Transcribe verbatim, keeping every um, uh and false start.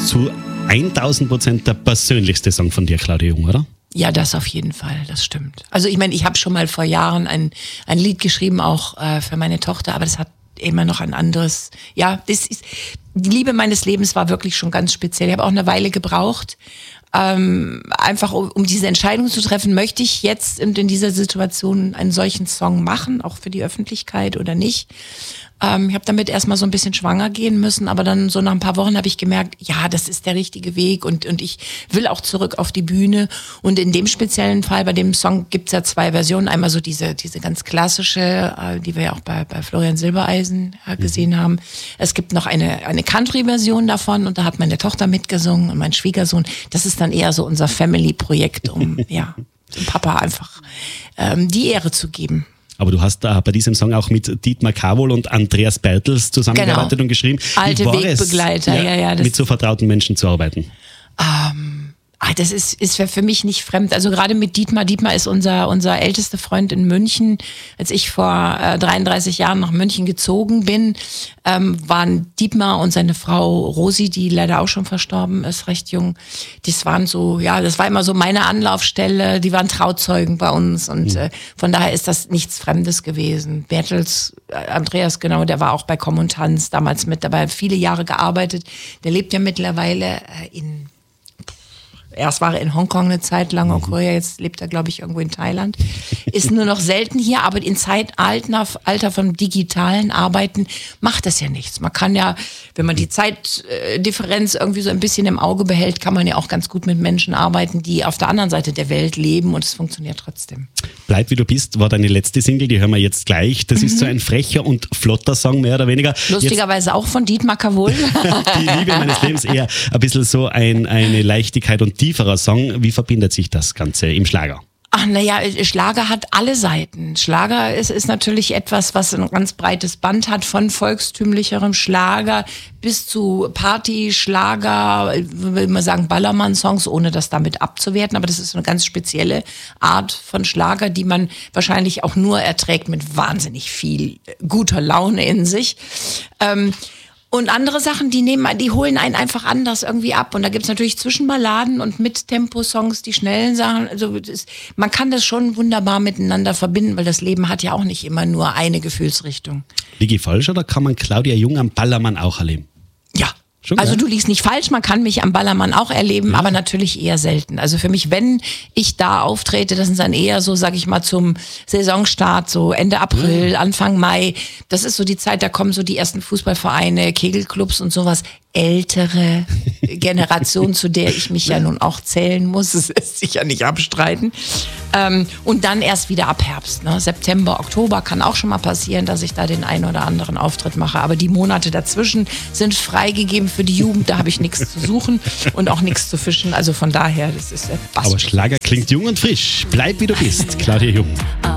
zu tausend Prozent der persönlichste Song von dir, Claudia Jung, oder? Ja, das auf jeden Fall, das stimmt. Also ich meine, ich habe schon mal vor Jahren ein, ein Lied geschrieben, auch äh, für meine Tochter, aber das hat immer noch ein anderes, ja, das ist, die Liebe meines Lebens war wirklich schon ganz speziell. Ich habe auch eine Weile gebraucht, ähm, einfach um, um diese Entscheidung zu treffen, möchte ich jetzt in, in dieser Situation einen solchen Song machen, auch für die Öffentlichkeit oder nicht. Ähm, ich habe damit erstmal so ein bisschen schwanger gehen müssen, aber dann so nach ein paar Wochen habe ich gemerkt, ja, das ist der richtige Weg und und ich will auch zurück auf die Bühne. Und in dem speziellen Fall, bei dem Song gibt's ja zwei Versionen. Einmal so diese diese ganz klassische, äh, die wir ja auch bei bei Florian Silbereisen äh, gesehen mhm. haben. Es gibt noch eine eine Country-Version davon und da hat meine Tochter mitgesungen und mein Schwiegersohn. Das ist dann eher so unser Family-Projekt, um ja dem Papa einfach ähm, die Ehre zu geben. Aber du hast da bei diesem Song auch mit Dietmar Kawohl und Andreas Bertels zusammengearbeitet genau. und geschrieben. Alte Wegbegleiter, es, ja, ja. Das mit so vertrauten Menschen zu arbeiten. Ähm, das ist, ist für mich nicht fremd. Also gerade mit Dietmar. Dietmar ist unser, unser ältester Freund in München. Als ich vor äh, dreiunddreißig Jahren nach München gezogen bin, ähm, waren Dietmar und seine Frau Rosi, die leider auch schon verstorben ist, recht jung. Das waren so, ja, das war immer so meine Anlaufstelle. Die waren Trauzeugen bei uns und mhm. äh, von daher ist das nichts Fremdes gewesen. Bertels, äh, Andreas, genau, der war auch bei Komm und Tanz damals mit dabei, viele Jahre gearbeitet. Der lebt ja mittlerweile äh, in Erst war er in Hongkong eine Zeit lang, in Korea, jetzt lebt er, glaube ich, irgendwo in Thailand. Ist nur noch selten hier, aber in Zeitalter Alter von digitalen Arbeiten macht das ja nichts. Man kann ja, wenn man die Zeitdifferenz irgendwie so ein bisschen im Auge behält, kann man ja auch ganz gut mit Menschen arbeiten, die auf der anderen Seite der Welt leben und es funktioniert trotzdem. Bleib wie du bist war deine letzte Single, die hören wir jetzt gleich. Das mhm. ist so ein frecher und flotter Song, mehr oder weniger. Lustigerweise jetzt, auch von Dietmar Kawohl. Die Liebe meines Lebens, eher ein bisschen so ein, eine Leichtigkeit und tieferer Song. Wie verbindet sich das Ganze im Schlager? Ach, naja, Schlager hat alle Seiten. Schlager ist, ist natürlich etwas, was ein ganz breites Band hat, von volkstümlicherem Schlager bis zu Party-Schlager, will man sagen Ballermann-Songs, ohne das damit abzuwerten. Aber das ist eine ganz spezielle Art von Schlager, die man wahrscheinlich auch nur erträgt mit wahnsinnig viel guter Laune in sich. Ähm, Und andere Sachen, die nehmen, die holen einen einfach anders irgendwie ab. Und da gibt's natürlich Zwischenballaden und Mit-Tempo-Songs, die schnellen Sachen. Also das, man kann das schon wunderbar miteinander verbinden, weil das Leben hat ja auch nicht immer nur eine Gefühlsrichtung. Liege ich falsch oder kann man Claudia Jung am Ballermann auch erleben? Ja. Schon, also ja? du liegst nicht falsch, man kann mich am Ballermann auch erleben, ja. aber natürlich eher selten. Also für mich, wenn ich da auftrete, das ist dann eher so, sag ich mal, zum Saisonstart, so Ende April, ja. Anfang Mai. Das ist so die Zeit, da kommen so die ersten Fußballvereine, Kegelclubs und sowas. Ältere Generation, zu der ich mich ja nun auch zählen muss, das lässt sich ja nicht abstreiten. Ähm, und dann erst wieder ab Herbst, ne? September, Oktober kann auch schon mal passieren, dass ich da den einen oder anderen Auftritt mache. Aber die Monate dazwischen sind freigegeben für die Jugend, da habe ich nichts zu suchen und auch nichts zu fischen. Also von daher, das ist äh, Aber Schlager klingt jung und frisch. Bleib wie du bist, Claudia Jung.